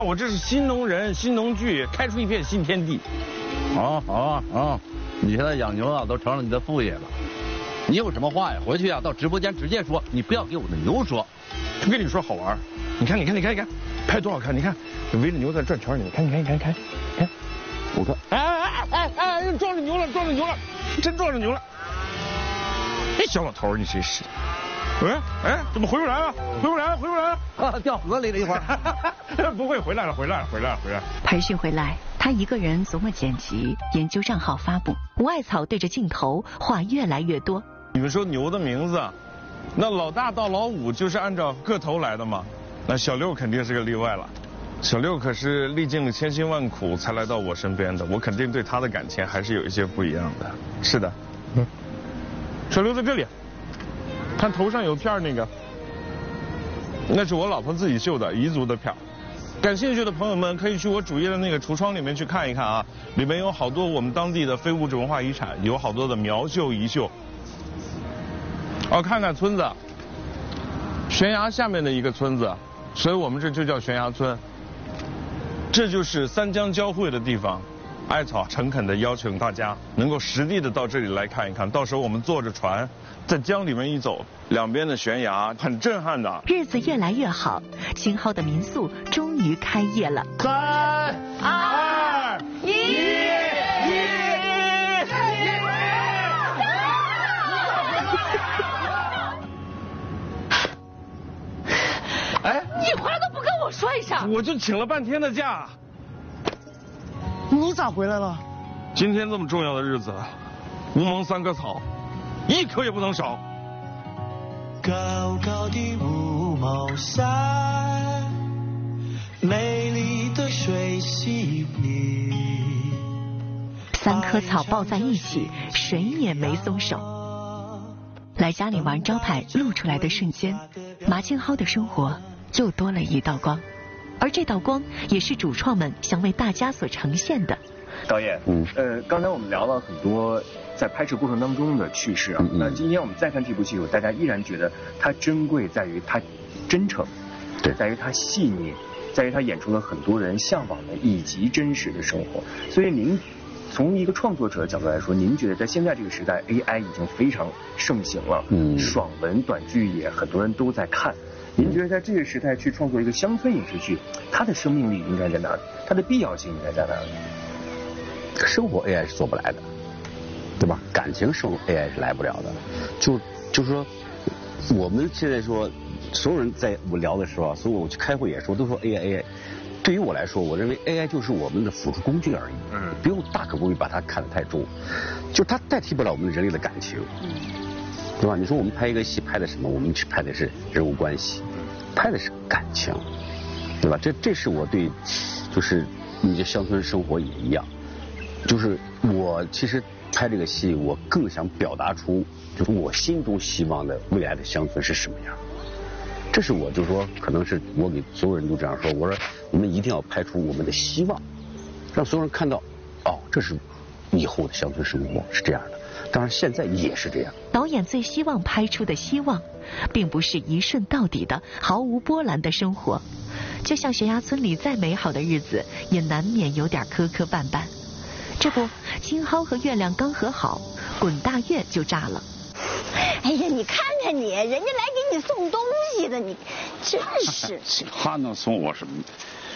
我这是新农人、新农具，开出一片新天地。 好，你现在养牛啊，都成了你的副业了。你有什么话呀？回去啊，到直播间直接说，你不要给我的牛说。 就跟你说好玩，你看，拍多好看！你看，围着牛在转圈里，你看， 我看， 哎，撞着牛了，真撞着牛了！哎，小老头，你真是，哎，怎么回不来了？ 啊，掉河里了一会儿。 不会，回来了。 培训回来，他一个人琢磨剪辑，研究账号发布。吴艾草对着镜头话越来越多。 你们说牛的名字，那老大到老五就是按照个头来的嘛？那小六肯定是个例外了。小六可是历尽了千辛万苦才来到我身边的，我肯定对他的感情还是有一些不一样的。是的，小六在这里，看头上有片那个，那是我老婆自己绣的彝族的片。感兴趣的朋友们可以去我主页的那个橱窗里面去看一看啊，里面有好多我们当地的非物质文化遗产，有好多的苗绣、彝绣。看看村子，悬崖下面的一个村子，所以我们这就叫悬崖村。这就是三江交汇的地方。艾草诚恳地邀请大家能够实地的到这里来看一看，到时候我们坐着船在江里面一走，两边的悬崖很震撼的。 日子越来越好，青蒿的民宿终于开业了。 3、2、1。 哎，你话都不跟我说一声， 我就请了半天的假。 你咋回来了？ 今天这么重要的日子，吴蒙3棵草，一棵也不能少。 高高的乌毛山，美丽的水溪里 ，3棵草抱在一起，谁也没松手。来家里玩招牌露出来的瞬间，马青蒿的生活又多了一道光。而这道光也是主创们想为大家所呈现的。 导演，刚才我们聊了很多在拍摄过程当中的趣事啊。那今天我们再看这部戏，大家依然觉得它珍贵在于它真诚， 对， 在于它细腻，在于它演出了很多人向往的以及真实的生活。所以您从一个创作者的角度来说，您觉得在现在这个时代 ，AI 已经非常盛行了，爽文短剧也很多人都在看。您觉得在这个时代去创作一个乡村影视剧，它的生命力应该在哪里？它的必要性应该在哪里？ 生活 AI 是做不来的，对吧？感情生活 AI 是来不了的。就是说，我们现在说，所有人在我聊的时候，所有我去开会也说，都说 AI。对于我来说，我认为 AI 就是我们的辅助工具而已。不用大可不必把它看得太重，就是它代替不了我们人类的感情。对吧？你说我们拍一个戏拍的什么？我们去拍的是人物关系，拍的是感情，对吧？这是我对，就是你的乡村生活也一样，就是我其实拍这个戏，我更想表达出，就是我心中希望的未来的乡村是什么样。这是我就说，可能是我给所有人都这样说，我说我们一定要拍出我们的希望，让所有人看到，这是以后的乡村生活是这样的。当然现在也是这样。 导演最希望拍出的希望，并不是一瞬到底的毫无波澜的生活，就像悬崖村里再美好的日子，也难免有点磕磕绊绊。这不，青蒿和月亮刚和好，滚大月就炸了。 哎呀，你看看你，人家来给你送东西的，你真是。 他能送我什么？